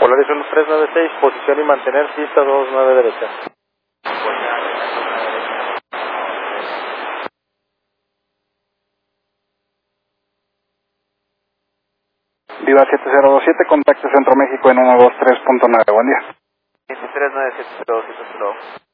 Polaris 1396, posición y mantener pista 29 derecha. Viva 7027, contacto Centro México en 123.9, buen día. 23970270.